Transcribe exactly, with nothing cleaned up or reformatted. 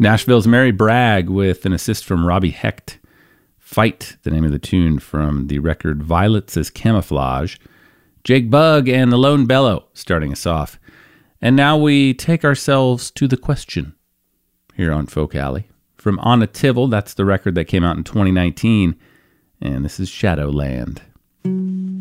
Nashville's Mary Bragg with an assist from Robbie Hecht. Fight, the name of the tune from the record Violets as Camouflage. Jake Bugg and the Lone Bellow starting us off. And now we take ourselves to the question here on Folk Alley. From On a Tivil, that's the record that came out in twenty nineteen. And this is Shadowland.